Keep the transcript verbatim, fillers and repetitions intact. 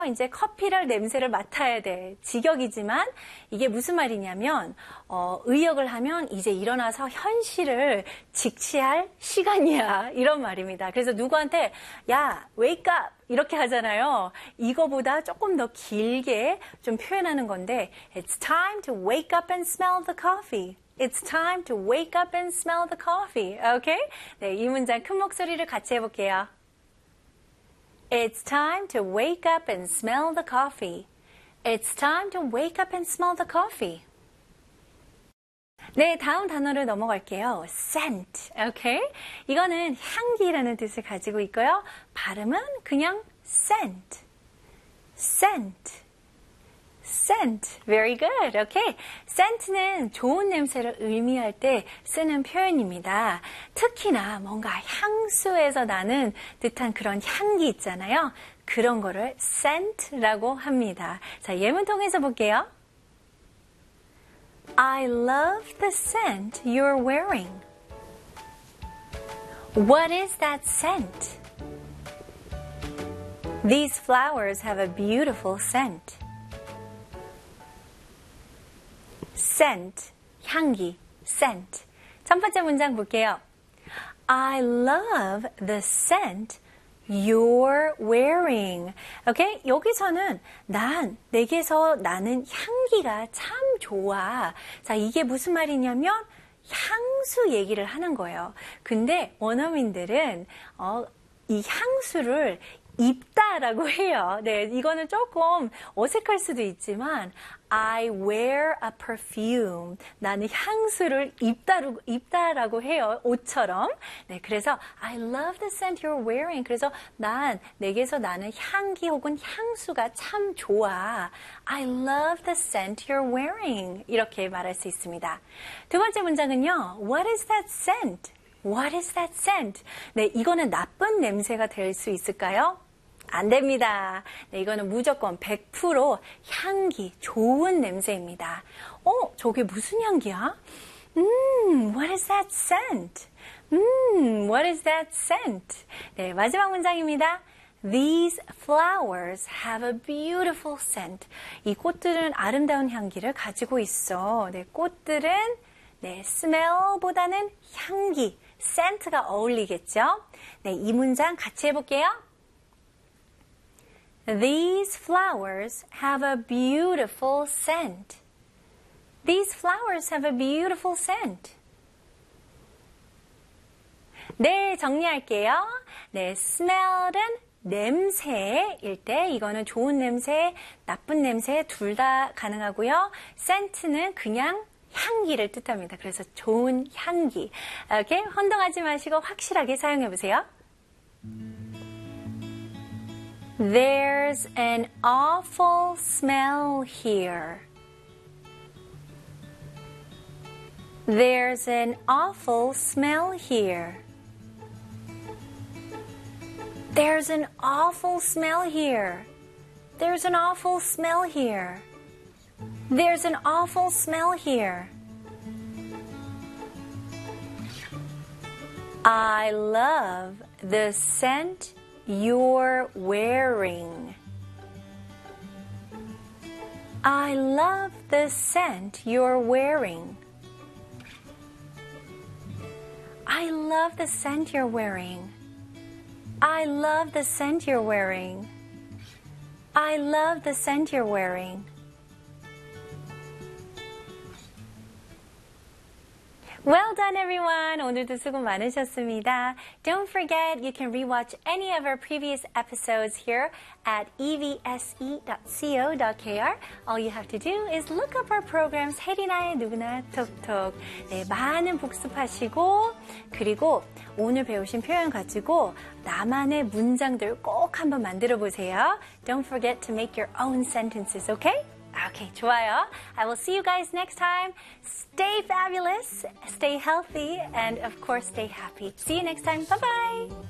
이제 커피를 냄새를 맡아야 돼. 직역이지만 이게 무슨 말이냐면 어, 의역을 하면 이제 일어나서 현실을 직시할 시간이야. 이런 말입니다. 그래서 누구한테 야, wake up 이렇게 하잖아요. 이거보다 조금 더 길게 좀 표현하는 건데 It's time to wake up and smell the coffee. It's time to wake up and smell the coffee. Okay? 네, 이 문장 큰 목소리를 같이 해볼게요. It's time to wake up and smell the coffee. It's time to wake up and smell the coffee. 네, 다음 단어를 넘어갈게요. scent. Okay? 이거는 향기라는 뜻을 가지고 있고요. 발음은 그냥 scent. scent. scent. Very good. Okay. scent는 좋은 냄새를 의미할 때 쓰는 표현입니다. 특히나 뭔가 향수에서 나는 듯한 그런 향기 있잖아요. 그런 거를 scent라고 합니다. 자, 예문 통해서 볼게요. I love the scent you're wearing. What is that scent? These flowers have a beautiful scent. scent, 향기, scent. 첫 번째 문장 볼게요. I love the scent you're wearing. 오케이? 여기서는 난, 내게서 나는 향기가 참 좋아. 자, 이게 무슨 말이냐면 향수 얘기를 하는 거예요. 근데 원어민들은 어, 이 향수를 입다라고 해요. 네, 이거는 조금 어색할 수도 있지만 I wear a perfume. 나는 향수를 입다라고, 입다라고 해요. 옷처럼. 네, 그래서 I love the scent you're wearing. 그래서 난, 내게서 나는 향기 혹은 향수가 참 좋아. I love the scent you're wearing. 이렇게 말할 수 있습니다. 두 번째 문장은요. What is that scent? What is that scent? 네, 이거는 나쁜 냄새가 될 수 있을까요? 안 됩니다. 네, 이거는 무조건 백 퍼센트 향기, 좋은 냄새입니다. 어, 저게 무슨 향기야? 음, what is that scent? 음, what is that scent? 네, 마지막 문장입니다. These flowers have a beautiful scent. 이 꽃들은 아름다운 향기를 가지고 있어. 네, 꽃들은 네, smell보다는 향기, scent가 어울리겠죠? 네, 이 문장 같이 해볼게요. These flowers have a beautiful scent. These flowers have a beautiful scent. 네, 정리할게요. 네, smell은 냄새일 때 이거는 좋은 냄새, 나쁜 냄새 둘 다 가능하고요. scent는 그냥 향기를 뜻합니다. 그래서 좋은 향기. 이렇게 혼동하지 마시고 확실하게 사용해 보세요. There's an awful smell here. There's an awful smell here. There's an awful smell here. There's an awful smell here. There's an awful smell here. I love the scent you're wearing. I love the scent you're wearing. I love the scent you're wearing. I love the scent you're wearing. I love the scent you're wearing. Well done, everyone. 오늘도 수고 많으셨습니다. Don't forget, you can rewatch any of our previous episodes here at e v s e dot co dot k r. All you have to do is look up our programs, 혜리나의 누구나 톡톡. 네, 많은 복습하시고, 그리고 오늘 배우신 표현 가지고 나만의 문장들 꼭 한번 만들어 보세요. Don't forget to make your own sentences, okay? Okay, 좋아요. I will see you guys next time. Stay fabulous, stay healthy, and of course, stay happy. See you next time. Bye-bye.